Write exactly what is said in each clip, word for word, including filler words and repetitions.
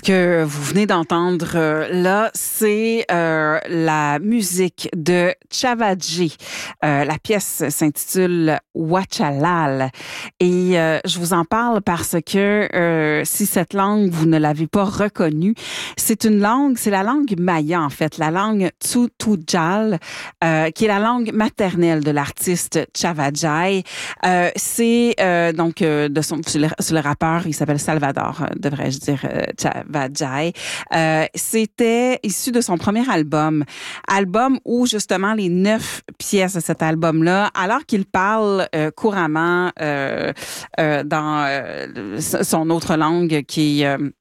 que vous venez d'entendre euh, là, c'est euh, la musique de Chavadji. Euh, la pièce s'intitule Wachalal. Et euh, je vous en parle parce que euh, si cette langue, vous ne l'avez pas reconnue, c'est une langue, c'est la langue maya en fait, la langue Tsutujal, euh, qui est la langue maternelle de l'artiste Chavadji. Euh, c'est euh, donc euh, de son, c'est le, c'est le rappeur, il s'appelle Salvador, euh, devrais-je dire, euh, Chavadji. Euh, c'était issu de son premier album, album où justement les neuf pièces de cet album-là, alors qu'il parle euh, couramment euh, euh, dans euh, son autre langue qui est euh,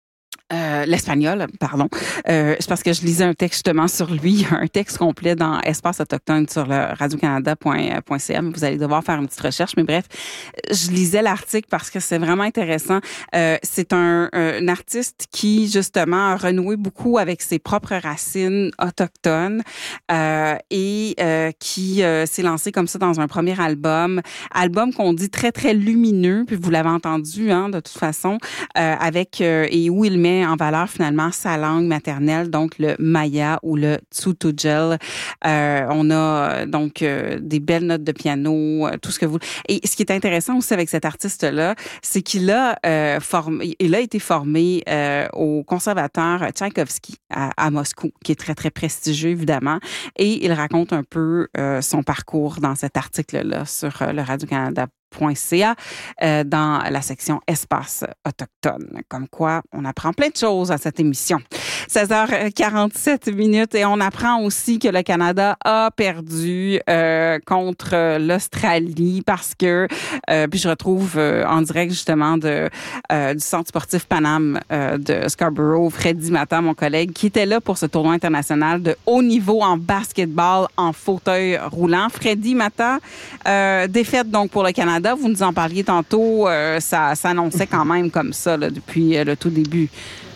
Euh, l'espagnol, pardon. Euh, c'est parce que je lisais un texte justement sur lui, un texte complet dans Espace autochtone sur le radio canada point c a. Vous allez devoir faire une petite recherche, mais bref, je lisais l'article parce que c'est vraiment intéressant. Euh, c'est un, un artiste qui justement a renoué beaucoup avec ses propres racines autochtones euh, et euh, qui euh, s'est lancé comme ça dans un premier album, album qu'on dit très très lumineux, puis vous l'avez entendu, hein, de toute façon, euh, avec euh, et où il met en valeur finalement sa langue maternelle, donc le maya ou le tsutujal. Euh, on a donc euh, des belles notes de piano, euh, tout ce que vous... Et ce qui est intéressant aussi avec cet artiste-là, c'est qu'il a euh, formé, il a été formé euh, au conservatoire Tchaïkovski à, à Moscou, qui est très, très prestigieux, évidemment. Et il raconte un peu euh, son parcours dans cet article-là sur euh, le Radio-Canada .ca euh, dans la section Espace autochtone. Comme quoi, on apprend plein de choses à cette émission. seize heures quarante-sept minutes et on apprend aussi que le Canada a perdu euh, contre l'Australie parce que, euh, puis je retrouve euh, en direct justement de euh, du Centre sportif Paname euh, de Scarborough, Freddy Mata, mon collègue, qui était là pour ce tournoi international de haut niveau en basketball en fauteuil roulant. Freddy Mata, euh, défaite donc pour le Canada. Vous nous en parliez tantôt, euh, ça s'annonçait quand même comme ça là, depuis euh, le tout début.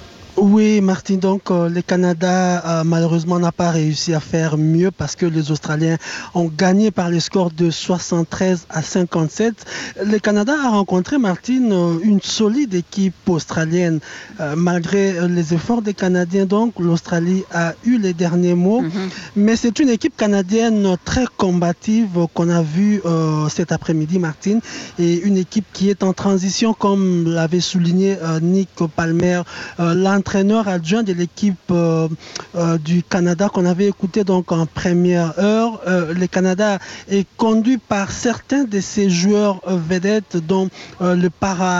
Oui, Martine, donc euh, le Canada euh, malheureusement n'a pas réussi à faire mieux parce que les Australiens ont gagné par le score de soixante-treize à cinquante-sept. Le Canada a rencontré, Martine, euh, une solide équipe australienne. Euh, malgré euh, les efforts des Canadiens, donc l'Australie a eu les derniers mots. Mm-hmm. Mais c'est une équipe canadienne très combative qu'on a vue euh, cet après-midi, Martine, et une équipe qui est en transition, comme l'avait souligné euh, Nick Palmer, euh, l'entraîneur adjoint de l'équipe euh, euh, du Canada qu'on avait écouté donc en première heure. Euh, le Canada est conduit par certains de ses joueurs euh, vedettes, dont euh, le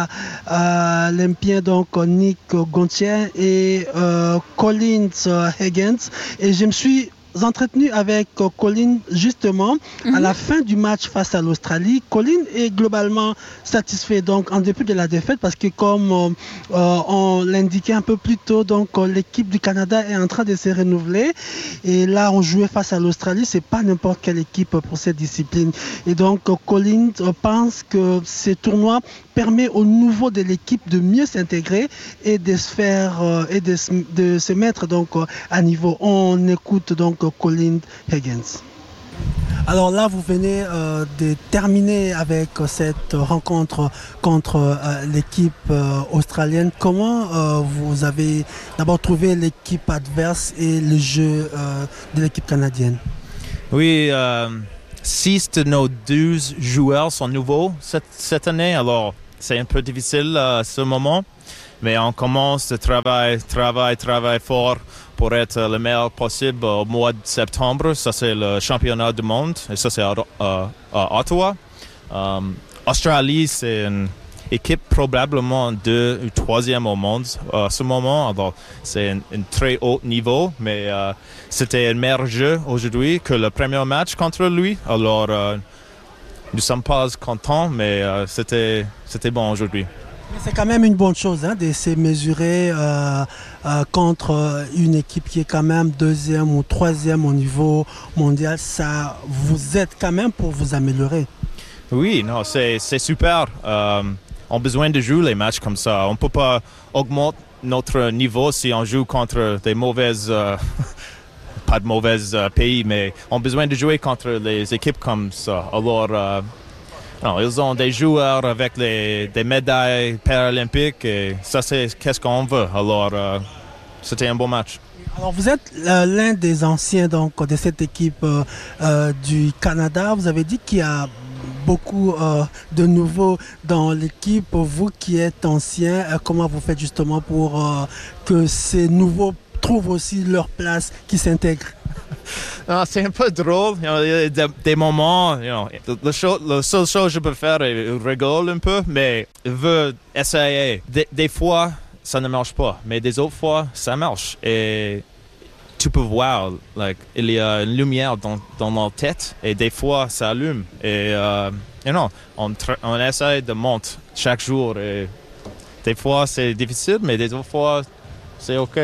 para-olympien donc Nick Gontier et euh, Collins Higgins. Et je me suis entretenu avec Colin justement mm-hmm. à la fin du match face à l'Australie. Colin est globalement satisfait donc en dépit de la défaite parce que comme euh, on l'indiquait un peu plus tôt, donc l'équipe du Canada est en train de se renouveler et là on jouait face à l'Australie, c'est pas n'importe quelle équipe pour cette discipline et donc Colin pense que ce tournoi permet aux nouveaux de l'équipe de mieux s'intégrer et de se faire euh, et de, de se mettre donc à niveau. On écoute donc Colin Higgins. Alors là, vous venez euh, de terminer avec cette rencontre contre euh, l'équipe euh, australienne. Comment euh, vous avez d'abord trouvé l'équipe adverse et le jeu euh, de l'équipe canadienne? Oui, euh, six de nos douze joueurs sont nouveaux cette, cette année. Alors, c'est un peu difficile à ce moment. Mais on commence à travailler, travailler, travailler fort pour être le meilleur possible au mois de septembre. Ça, c'est le championnat du monde. Et ça, c'est à, à, à Ottawa. Um, Australie, c'est une équipe probablement deux ou troisième au monde à ce moment. Alors, c'est un, un très haut niveau. Mais euh, c'était un meilleur jeu aujourd'hui que le premier match contre lui. Alors, euh, nous ne sommes pas contents, mais euh, c'était, c'était bon aujourd'hui. C'est quand même une bonne chose hein, de se mesurer euh, euh, contre une équipe qui est quand même deuxième ou troisième au niveau mondial. Ça vous aide quand même pour vous améliorer. Oui, non, c'est, c'est super. Euh, on a besoin de jouer les matchs comme ça. On ne peut pas augmenter notre niveau si on joue contre des mauvaises... Euh, pas de mauvais euh, pays, mais on a besoin de jouer contre les équipes comme ça. Alors... Euh, non, ils ont des joueurs avec les, des médailles paralympiques et ça, c'est qu'est-ce qu'on veut. Alors, euh, c'était un bon match. Alors, vous êtes euh, l'un des anciens donc, de cette équipe euh, euh, du Canada. Vous avez dit qu'il y a beaucoup euh, de nouveaux dans l'équipe. Vous qui êtes ancien, euh, comment vous faites justement pour euh, que ces nouveaux trouvent aussi leur place, qui s'intègrent? Non, c'est un peu drôle. You know, il y a des, des moments, you know, la, chose, la seule chose que je peux faire est rigoler un peu, mais je veux essayer. Des, des fois, ça ne marche pas, mais des autres fois, ça marche. Et tu peux voir, like, il y a une lumière dans, dans leur tête, et des fois, ça allume. Et, uh, you know, on, on essaie de monter chaque jour. Et des fois, c'est difficile, mais des autres fois, c'est OK.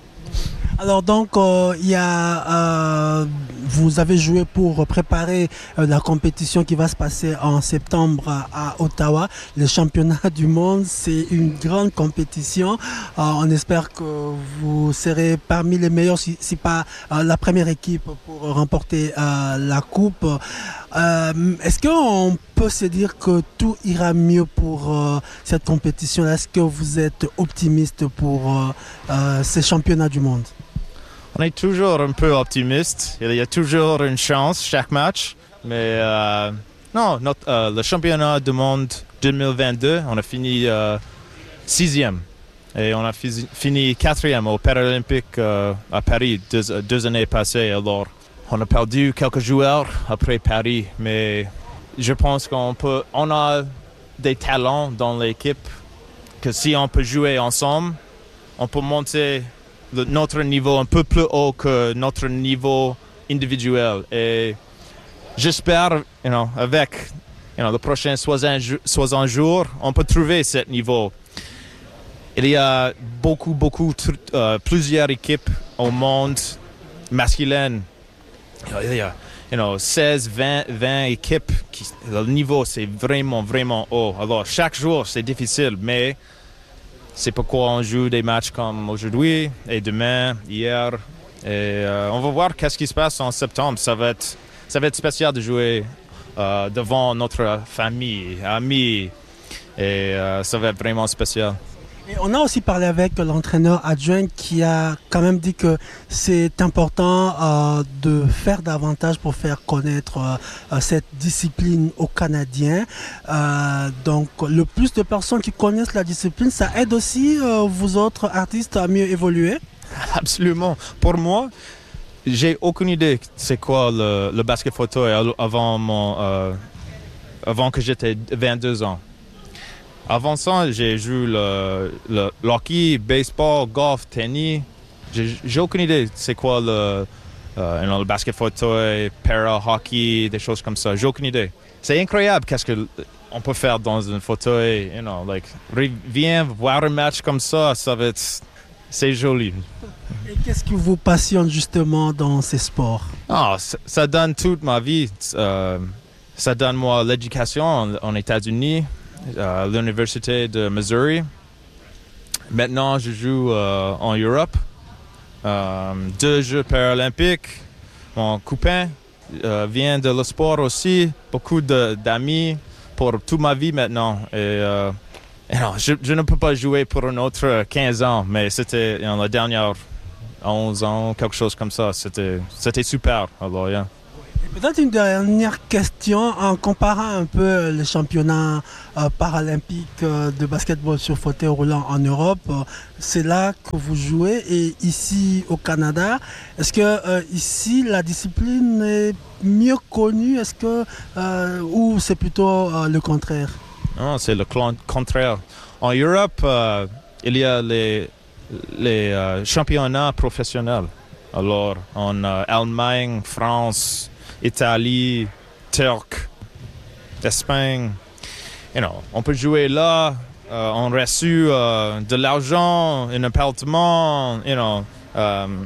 Alors donc, euh, il y a, euh, vous avez joué pour préparer euh, la compétition qui va se passer en septembre à, à Ottawa. Le championnat du monde, c'est une grande compétition. Euh, on espère que vous serez parmi les meilleurs, si, si pas euh, la première équipe pour remporter euh, la coupe. Euh, est-ce qu'on peut se dire que tout ira mieux pour euh, cette compétition? Est-ce que vous êtes optimiste pour euh, euh, ces championnats du monde? On est toujours un peu optimiste. Il y a toujours une chance chaque match. Mais euh, non, notre, euh, le championnat du monde deux mille vingt-deux, on a fini euh, sixième. Et on a fi- fini quatrième aux Paralympiques euh, à Paris deux, deux années passées. Alors, on a perdu quelques joueurs après Paris. Mais je pense qu'on peut, on a des talents dans l'équipe que si on peut jouer ensemble, on peut monter le, notre niveau un peu plus haut que notre niveau individuel. Et j'espère, you know, avec you know, les prochains soixante jours, on peut trouver ce niveau. Il y a beaucoup, beaucoup, uh, plusieurs équipes au monde masculines. Il y a you know, seize, vingt, vingt équipes. Qui, le niveau, c'est vraiment, vraiment haut. Alors, chaque jour, c'est difficile, mais c'est pourquoi on joue des matchs comme aujourd'hui et demain, hier. Et euh, on va voir qu'est-ce qui se passe en septembre. Ça va être, ça va être spécial de jouer euh, devant notre famille, amis. Et euh, ça va être vraiment spécial. Et on a aussi parlé avec l'entraîneur adjoint qui a quand même dit que c'est important euh, de faire davantage pour faire connaître euh, cette discipline aux Canadiens. Euh, donc le plus de personnes qui connaissent la discipline, ça aide aussi euh, vous autres artistes à mieux évoluer? Absolument. Pour moi, j'ai aucune idée c'est quoi le, le basket photo avant, mon, euh, avant que j'étais vingt-deux ans. Avant ça, j'ai joué le, le, le hockey, baseball, golf, tennis. J'ai, j'ai aucune idée c'est quoi le, uh, you know, le basket fauteuil, para-hockey, des choses comme ça. J'ai aucune idée. C'est incroyable qu'est-ce qu'on peut faire dans un fauteuil. You know, like, viens voir un match comme ça, ça va être... C'est joli. Et qu'est-ce qui vous passionne justement dans ces sports? Oh, ça, ça donne toute ma vie. Uh, ça donne moi l'éducation en, en États-Unis. À l'université de Missouri. Maintenant, je joue euh, en Europe. Euh, deux Jeux paralympiques. Mon copain euh, vient de le sport aussi. Beaucoup de, d'amis pour toute ma vie maintenant. Et, euh, et non, je, je ne peux pas jouer pour un autre quinze ans, mais c'était you know, la dernière onze ans, quelque chose comme ça. C'était, c'était super. Alors, yeah. Peut-être une dernière question en comparant un peu les championnats euh, paralympiques euh, de basketball sur fauteuil roulant en Europe. Euh, c'est là que vous jouez et ici au Canada. Est-ce que euh, ici la discipline est mieux connue? Est-ce que euh, ou c'est plutôt euh, le contraire? Non, c'est le contraire. En Europe, euh, il y a les, les euh, championnats professionnels. Alors en euh, Allemagne, France, Italie, Turc, Espagne, you know, on peut jouer là, euh, on reçu euh, de l'argent, un appartement, you know, um,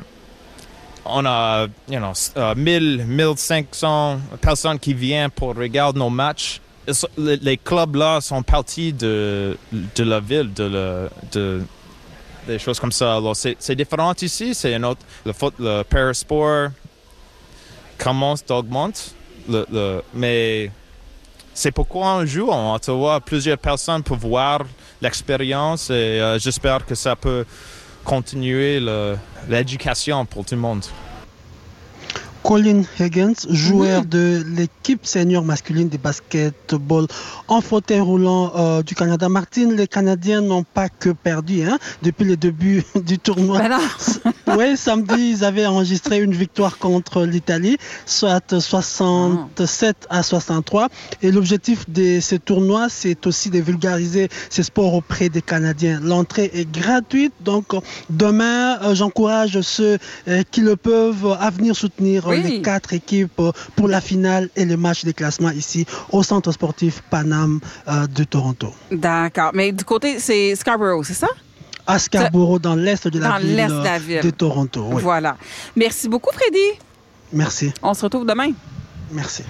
on a, you know, uh, mille, mille cinq cents personnes qui viennent pour regarder nos matchs. Les, les clubs là sont partis de, de la ville, de, le, de des choses comme ça. Alors c'est, c'est différent ici, c'est un autre, le foot, le parasport commence d'augmenter, le, le, mais c'est pourquoi on joue en Ottawa. Plusieurs personnes peuvent voir l'expérience et euh, j'espère que ça peut continuer le, l'éducation pour tout le monde. Colin Higgins, joueur mmh. de l'équipe senior masculine de basketball en fauteuil roulant euh, du Canada. Martine, les Canadiens n'ont pas que perdu hein, depuis le début du tournoi. Ben oui, samedi, ils avaient enregistré une victoire contre l'Italie, soit soixante-sept à soixante-trois. Et l'objectif de ce tournoi, c'est aussi de vulgariser ce sport auprès des Canadiens. L'entrée est gratuite, donc demain, euh, j'encourage ceux euh, qui le peuvent à venir soutenir oui. les quatre équipes pour la finale et le match de classement ici au centre sportif Paname euh, de Toronto. D'accord. Mais du côté, c'est Scarborough, c'est ça? À Scarborough, dans l'est de la, dans ville, l'est de, la ville de Toronto. Oui. Voilà. Merci beaucoup, Freddy. Merci. On se retrouve demain. Merci.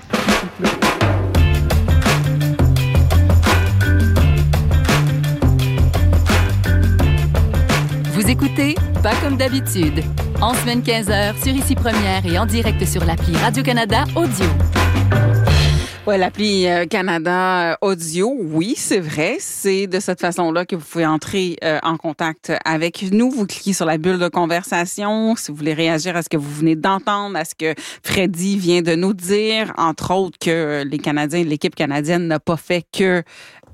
Vous écoutez Pas comme d'habitude, en semaine quinze heures sur Ici Première et en direct sur l'appli Radio-Canada Audio. Oui, l'appli euh, Canada Audio, oui, c'est vrai. C'est de cette façon-là que vous pouvez entrer euh, en contact avec nous. Vous cliquez sur la bulle de conversation si vous voulez réagir à ce que vous venez d'entendre, à ce que Freddy vient de nous dire, entre autres que les Canadiens, l'équipe canadienne n'a pas fait que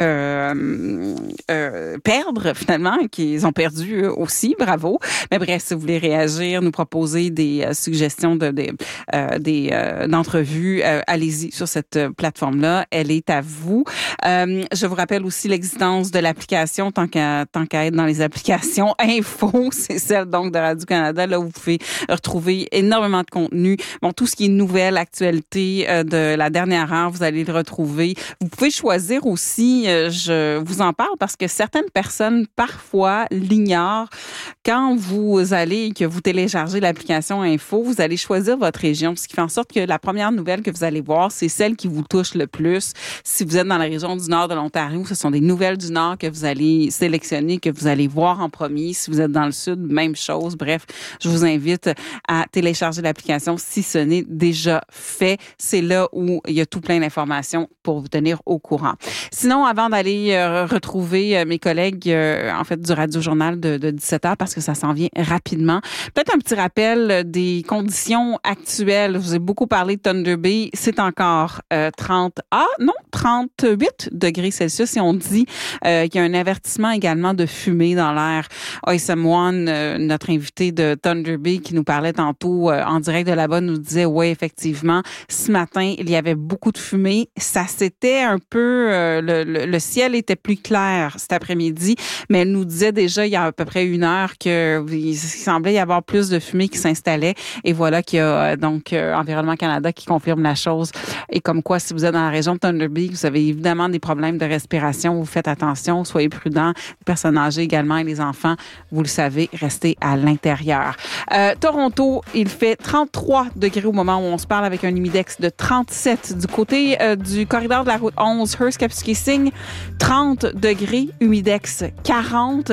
Euh, euh, perdre finalement, qu'ils ont perdu aussi, bravo. Mais bref, si vous voulez réagir, nous proposer des euh, suggestions de, de euh, des euh, d'entrevues, euh, allez-y sur cette plateforme-là, elle est à vous. Euh, je vous rappelle aussi l'existence de l'application, tant qu'à tant qu'à être dans les applications info, c'est celle donc de Radio-Canada, là où vous pouvez retrouver énormément de contenu. Bon, tout ce qui est nouvelles, actualités euh, de la dernière heure, vous allez le retrouver. Vous pouvez choisir aussi, je vous en parle parce que certaines personnes, parfois, l'ignorent. Quand vous allez, que vous téléchargez l'application Info, vous allez choisir votre région, ce qui fait en sorte que la première nouvelle que vous allez voir, c'est celle qui vous touche le plus. Si vous êtes dans la région du nord de l'Ontario, ce sont des nouvelles du nord que vous allez sélectionner, que vous allez voir en premier. Si vous êtes dans le sud, même chose. Bref, je vous invite à télécharger l'application si ce n'est déjà fait. C'est là où il y a tout plein d'informations pour vous tenir au courant. Sinon, avant d'aller euh, retrouver euh, mes collègues, euh, en fait, du Radio-Journal de, de dix-sept heures, parce que ça s'en vient rapidement, peut-être un petit rappel des conditions actuelles. Je vous ai beaucoup parlé de Thunder Bay. C'est encore euh, trente, ah non, trente-huit degrés Celsius et on dit euh, qu'il y a un avertissement également de fumée dans l'air. O S M un, euh, notre invité de Thunder Bay qui nous parlait tantôt euh, en direct de là-bas, nous disait, oui, effectivement, ce matin, il y avait beaucoup de fumée. Ça s'était un peu... Euh, le, le, le ciel était plus clair cet après-midi, mais elle nous disait déjà il y a à peu près une heure qu'il semblait y avoir plus de fumée qui s'installait. Et voilà qu'il y a donc euh, Environnement Canada qui confirme la chose. Et comme quoi, si vous êtes dans la région de Thunder Bay, vous avez évidemment des problèmes de respiration, vous faites attention, soyez prudents. Les personnes âgées également et les enfants, vous le savez, restez à l'intérieur. Euh, Toronto, il fait trente-trois degrés au moment où on se parle avec un humidex de trente-sept. Du côté euh, du corridor de la route onze, Hearst-Kapuskasing, trente degrés, humidex quarante.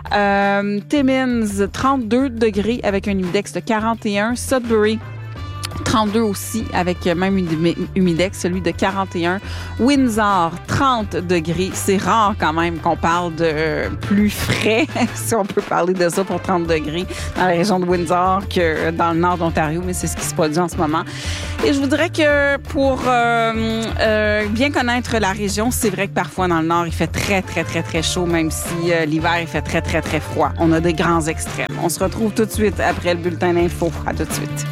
Euh, Timmins, trente-deux degrés avec un humidex de quarante et un. Sudbury, trente-deux aussi, avec même une humidex, celui de quarante et un. Windsor, trente degrés. C'est rare quand même qu'on parle de plus frais, si on peut parler de ça pour trente degrés dans la région de Windsor que dans le nord d'Ontario, mais c'est ce qui se produit en ce moment. Et je voudrais que pour euh, euh, bien connaître la région, c'est vrai que parfois dans le nord, il fait très, très, très, très chaud, même si euh, l'hiver, il fait très, très, très froid. On a des grands extrêmes. On se retrouve tout de suite après le bulletin d'info. À tout de suite.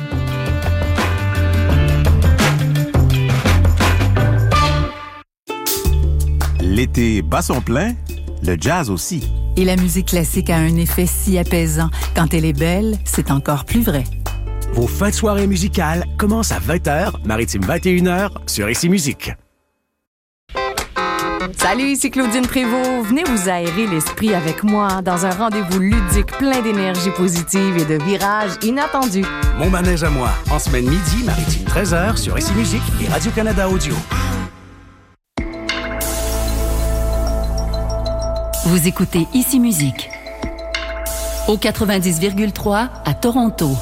L'été bat son plein, le jazz aussi. Et la musique classique a un effet si apaisant. Quand elle est belle, c'est encore plus vrai. Vos fins de soirée musicales commencent à vingt heures, Maritime vingt et une heures, sur Ici Musique. Salut, ici Claudine Prévost. Venez vous aérer l'esprit avec moi dans un rendez-vous ludique plein d'énergie positive et de virages inattendus. Mon manège à moi, en semaine midi, Maritime treize heures, sur Ici Musique et Radio-Canada Audio. Vous écoutez Ici Musique au quatre-vingt-dix virgule trois à Toronto.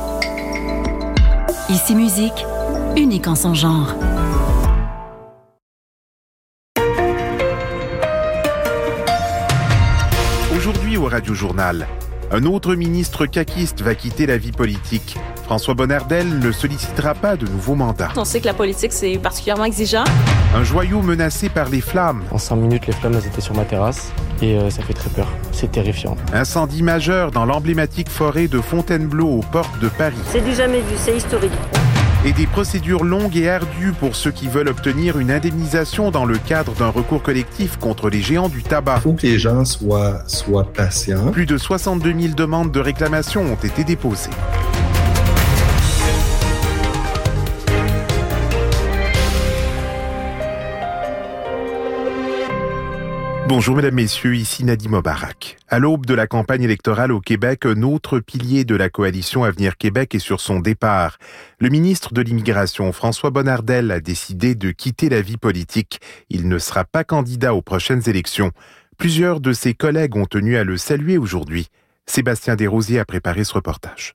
Ici Musique, unique en son genre. Aujourd'hui au Radio Journal, un autre ministre caquiste va quitter la vie politique. François Bonnardel ne sollicitera pas de nouveaux mandats. On sait que la politique, c'est particulièrement exigeant. Un joyau menacé par les flammes. En cinq minutes, les flammes elles étaient sur ma terrasse et euh, ça fait très peur. C'est terrifiant. Incendie majeur dans l'emblématique forêt de Fontainebleau aux portes de Paris. C'est du jamais vu, c'est historique. Et des procédures longues et ardues pour ceux qui veulent obtenir une indemnisation dans le cadre d'un recours collectif contre les géants du tabac. Il faut que les gens soient, soient patients. Plus de soixante-deux mille demandes de réclamation ont été déposées. Bonjour mesdames, messieurs, ici Nadim Obarak. À l'aube de la campagne électorale au Québec, un autre pilier de la coalition Avenir Québec est sur son départ. Le ministre de l'Immigration, François Bonnardel, a décidé de quitter la vie politique. Il ne sera pas candidat aux prochaines élections. Plusieurs de ses collègues ont tenu à le saluer aujourd'hui. Sébastien Desrosiers a préparé ce reportage.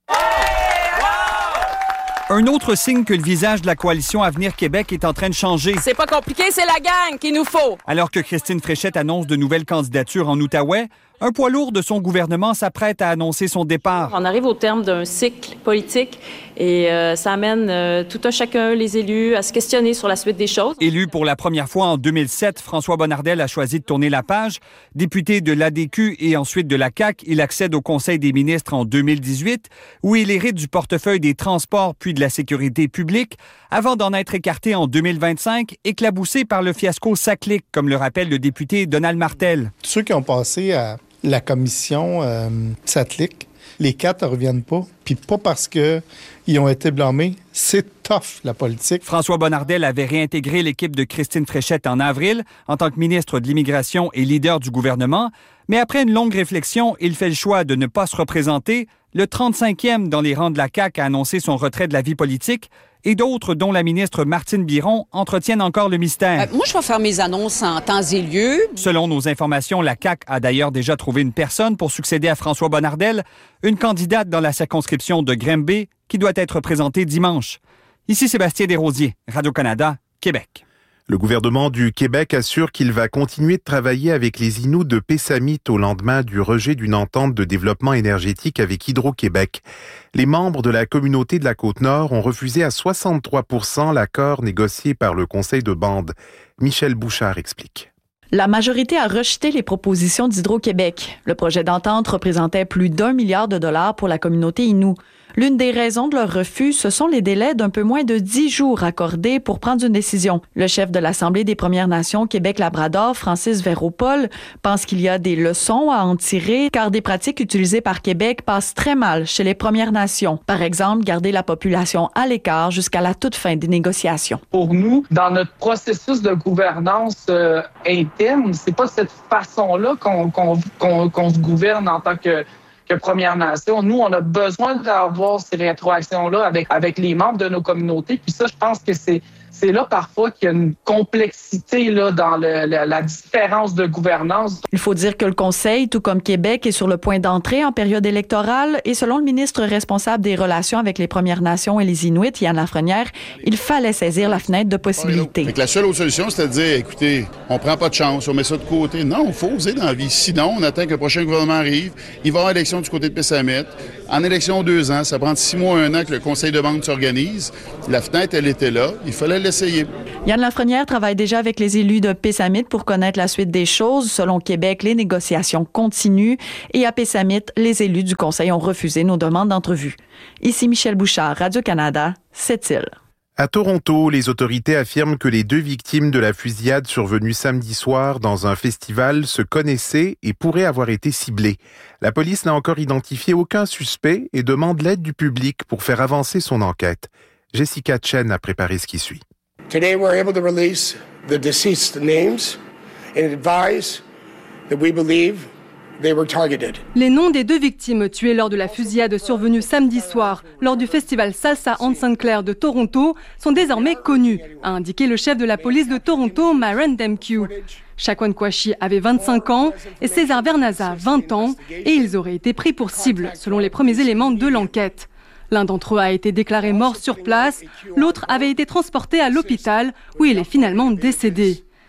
Un autre signe que le visage de la coalition Avenir Québec est en train de changer. C'est pas compliqué, c'est la gang qu'il nous faut. Alors que Christine Fréchette annonce de nouvelles candidatures en Outaouais, un poids lourd de son gouvernement s'apprête à annoncer son départ. On arrive au terme d'un cycle politique et euh, ça amène euh, tout un chacun, les élus, à se questionner sur la suite des choses. Élu pour la première fois en deux mille sept, François Bonnardel a choisi de tourner la page. Député de l'A D Q et ensuite de la C A Q, il accède au Conseil des ministres en deux mille dix-huit, où il hérite du portefeuille des transports puis de la sécurité publique, avant d'en être écarté en deux mille vingt-cinq, éclaboussé par le fiasco Saclic, comme le rappelle le député Donald Martel. Ceux qui ont passé à la commission euh, Saclic, les quatre ne reviennent pas, puis pas parce qu'ils ont été blâmés. C'est tough, la politique. François Bonnardel avait réintégré l'équipe de Christine Fréchette en avril en tant que ministre de l'Immigration et leader du gouvernement, mais après une longue réflexion, il fait le choix de ne pas se représenter. Le trente-cinquième dans les rangs de la C A Q a annoncé son retrait de la vie politique et d'autres, dont la ministre Martine Biron, entretiennent encore le mystère. Euh, moi, je vais faire mes annonces en temps et lieu. Selon nos informations, la C A Q a d'ailleurs déjà trouvé une personne pour succéder à François Bonnardel, une candidate dans la circonscription de Granby qui doit être présentée dimanche. Ici Sébastien Desrosiers, Radio-Canada, Québec. Le gouvernement du Québec assure qu'il va continuer de travailler avec les Inuits de Pessamit au lendemain du rejet d'une entente de développement énergétique avec Hydro-Québec. Les membres de la communauté de la Côte-Nord ont refusé à soixante-trois pour cent l'accord négocié par le Conseil de bande. Michel Bouchard explique. La majorité a rejeté les propositions d'Hydro-Québec. Le projet d'entente représentait plus d'un milliard de dollars pour la communauté Innu. L'une des raisons de leur refus, ce sont les délais d'un peu moins de dix jours accordés pour prendre une décision. Le chef de l'Assemblée des Premières Nations Québec-Labrador, Francis Véropol, pense qu'il y a des leçons à en tirer car des pratiques utilisées par Québec passent très mal chez les Premières Nations. Par exemple, garder la population à l'écart jusqu'à la toute fin des négociations. Pour nous, dans notre processus de gouvernance euh, interne, c'est pas cette façon-là qu'on, qu'on, qu'on, qu'on se gouverne en tant que que Première Nation. Nous, on a besoin d'avoir ces rétroactions-là avec, avec les membres de nos communautés. Puis ça, je pense que c'est, c'est là parfois qu'il y a une complexité là, dans le, la, la différence de gouvernance. Il faut dire que le Conseil, tout comme Québec, est sur le point d'entrer en période électorale et selon le ministre responsable des relations avec les Premières Nations et les Inuits, Yann Lafrenière, il fallait saisir la fenêtre de possibilités. Fait que la seule autre solution, c'était de dire, écoutez, on prend pas de chance, on met ça de côté. Non, il faut oser dans la vie. Sinon, on attend que le prochain gouvernement arrive. Il va y avoir élection du côté de Pessamit. En élection, deux ans. Ça prend six mois, un an que le Conseil de bande s'organise. La fenêtre, elle était là. Il fallait l'essayer. Yann Lafrenière travaille déjà avec les élus de Pessamit pour connaître la suite des choses. Selon Québec, les négociations continuent et à Pessamit, les élus du Conseil ont refusé nos demandes d'entrevue. Ici Michel Bouchard, Radio-Canada, Sept-Îles. À Toronto, les autorités affirment que les deux victimes de la fusillade survenue samedi soir dans un festival se connaissaient et pourraient avoir été ciblées. La police n'a encore identifié aucun suspect et demande l'aide du public pour faire avancer son enquête. Jessica Chen a préparé ce qui suit. Today we're able to release the deceased names and advise that we believe they were targeted. Les noms des deux victimes tuées lors de la fusillade survenue samedi soir lors du festival Salsa Anne Sainte-Claire de Toronto sont désormais connus, a indiqué le chef de la police de Toronto, Myron Demkew. Shaquan Kouachi avait vingt-cinq ans et César Vernaza vingt ans et ils auraient été pris pour cible selon les premiers éléments de l'enquête. L'un d'entre eux a été déclaré mort sur place, l'autre avait été transporté à l'hôpital où il est finalement décédé.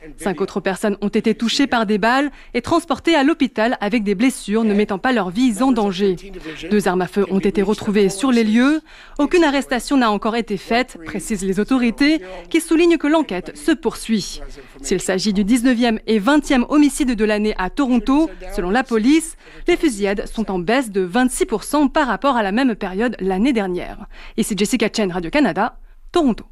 Cinq autres personnes ont été touchées par des balles et transportées à l'hôpital avec des blessures ne mettant pas leur vie en danger. Deux armes à feu ont été retrouvées sur les lieux. Aucune arrestation n'a encore été faite, précisent les autorités, qui soulignent que l'enquête se poursuit. S'il s'agit du dix-neuvième et vingtième homicide de l'année à Toronto, selon la police, les fusillades sont en baisse de vingt-six pour cent par rapport à la même période l'année dernière. Ici Jessica Chen, Radio-Canada, Toronto.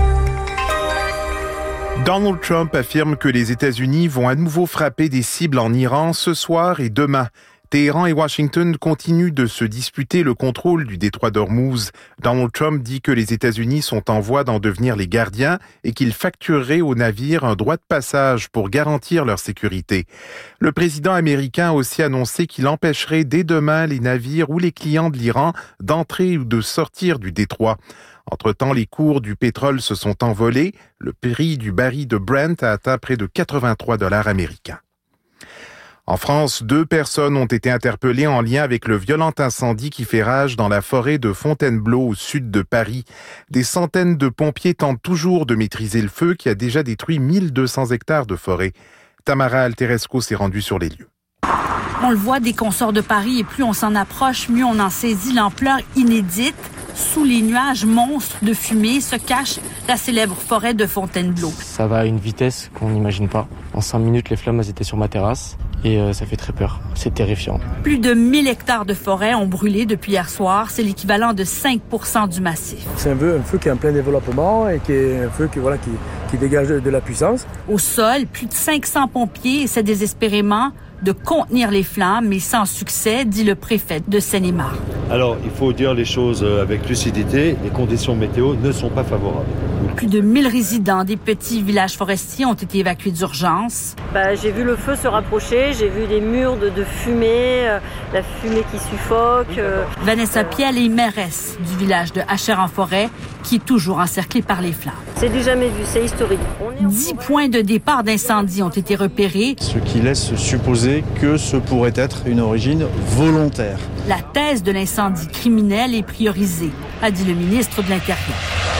Donald Trump affirme que les États-Unis vont à nouveau frapper des cibles en Iran ce soir et demain. Téhéran et Washington continuent de se disputer le contrôle du détroit d'Ormuz. Donald Trump dit que les États-Unis sont en voie d'en devenir les gardiens et qu'il facturerait aux navires un droit de passage pour garantir leur sécurité. Le président américain a aussi annoncé qu'il empêcherait dès demain les navires ou les clients de l'Iran d'entrer ou de sortir du détroit. Entre-temps, les cours du pétrole se sont envolés. Le prix du baril de Brent a atteint près de quatre-vingt-trois dollars américains. En France, deux personnes ont été interpellées en lien avec le violent incendie qui fait rage dans la forêt de Fontainebleau au sud de Paris. Des centaines de pompiers tentent toujours de maîtriser le feu qui a déjà détruit mille deux cents hectares de forêt. Tamara Alteresco s'est rendue sur les lieux. On le voit dès qu'on sort de Paris et plus on s'en approche, mieux on en saisit l'ampleur inédite. Sous les nuages monstres de fumée se cache la célèbre forêt de Fontainebleau. Ça va à une vitesse qu'on n'imagine pas. En cinq minutes, les flammes elles étaient sur ma terrasse et euh, ça fait très peur. C'est terrifiant. Plus de mille hectares de forêt ont brûlé depuis hier soir. C'est l'équivalent de cinq pour cent du massif. C'est un feu, un feu qui est en plein développement et qui est un feu qui, voilà, qui, qui dégage de la puissance. Au sol, plus de cinq cents pompiers essaient désespérément de contenir les flammes, mais sans succès, dit le préfet de Seine-et-Marne. Alors, il faut dire les choses avec lucidité. Les conditions météo ne sont pas favorables. Plus de mille résidents des petits villages forestiers ont été évacués d'urgence. Ben, j'ai vu le feu se rapprocher, j'ai vu des murs de, de fumée, euh, la fumée qui suffoque. Euh, Vanessa Piel est mairesse du village de Achères-en-Forêt, qui est toujours encerclé par les flammes. C'est du jamais vu, c'est historique. Dix points de départ d'incendie ont été repérés. Ce qui laisse supposer que ce pourrait être une origine volontaire. La thèse de l'incendie criminel est priorisée, a dit le ministre de l'Intérieur.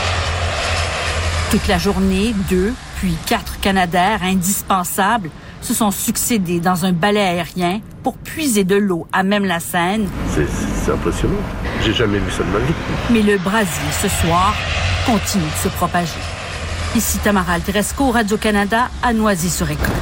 Toute la journée, deux, puis quatre Canadair indispensables se sont succédés dans un balai aérien pour puiser de l'eau à même la Seine. C'est, c'est impressionnant. J'ai jamais vu ça de ma vie. Mais le brasier, ce soir, continue de se propager. Ici Tamara Alteresco, Radio-Canada, à Noisy-sur-École.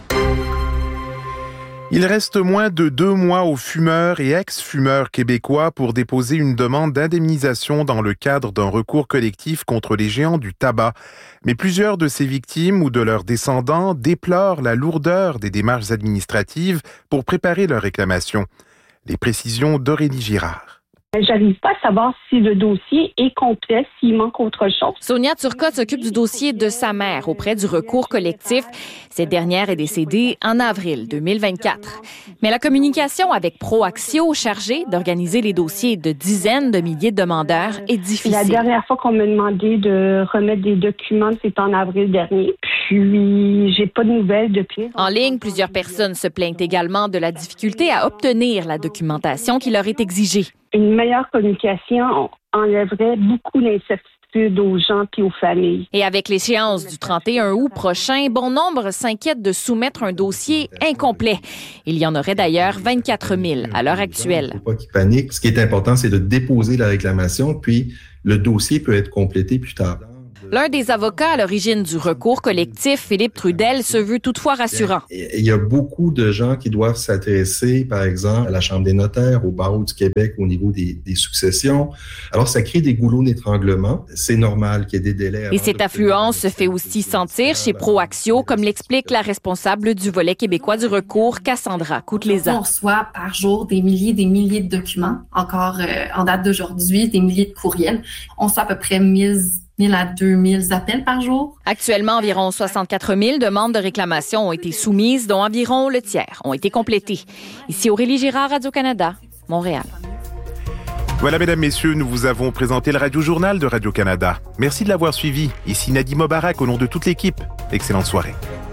Il reste moins de deux mois aux fumeurs et ex-fumeurs québécois pour déposer une demande d'indemnisation dans le cadre d'un recours collectif contre les géants du tabac. Mais plusieurs de ces victimes ou de leurs descendants déplorent la lourdeur des démarches administratives pour préparer leur réclamation. Les précisions d'Aurélie Girard. J'arrive pas à savoir si le dossier est complet, s'il manque autre chose. Sonia Turcotte s'occupe du dossier de sa mère auprès du recours collectif. Cette dernière est décédée en avril deux mille vingt-quatre. Mais la communication avec Proaxio, chargée d'organiser les dossiers de dizaines de milliers de demandeurs, est difficile. La dernière fois qu'on m'a demandé de remettre des documents, c'était en avril dernier. Puis, j'ai pas de nouvelles depuis. En ligne, plusieurs personnes se plaignent également de la difficulté à obtenir la documentation qui leur est exigée. Une meilleure communication enlèverait beaucoup d'incertitudes aux gens et aux familles. Et avec l'échéance du trente et un août prochain, bon nombre s'inquiètent de soumettre un dossier incomplet. Il y en aurait d'ailleurs vingt-quatre mille à l'heure actuelle. Il ne faut pas qu'ils paniquent. Ce qui est important, c'est de déposer la réclamation, puis le dossier peut être complété plus tard. L'un des avocats à l'origine du recours collectif, Philippe Trudel, se veut toutefois rassurant. Il y a beaucoup de gens qui doivent s'adresser, par exemple, à la Chambre des notaires, au barreau du Québec au niveau des, des successions. Alors, ça crée des goulots d'étranglement. C'est normal qu'il y ait des délais. Et cette affluence se fait aussi sentir chez Proaxio, comme l'explique la responsable du volet québécois du recours, Cassandra Coutelézan. On reçoit par jour des milliers et des milliers de documents, encore euh, en date d'aujourd'hui, des milliers de courriels. On reçoit à peu près mille à deux mille appels par jour. Actuellement, environ soixante-quatre mille demandes de réclamation ont été soumises, dont environ le tiers ont été complétées. Ici Aurélie Girard, Radio-Canada, Montréal. Voilà, mesdames, messieurs, nous vous avons présenté le Radio-Journal de Radio-Canada. Merci de l'avoir suivi. Ici Nadim Mobarak, au nom de toute l'équipe. Excellente soirée.